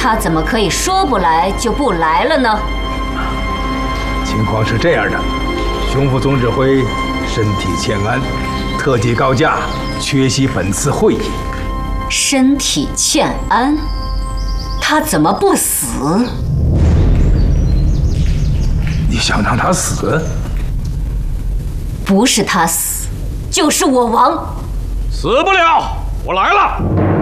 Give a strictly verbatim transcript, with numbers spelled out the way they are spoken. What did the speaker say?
他怎么可以说不来就不来了呢？ 情况是这样的，熊副总指挥身体欠安，特地告假缺席本次会议。 身体欠安，他怎么不死？ 你想让他死？ 不是他死，就是我亡。 死不了，我来了。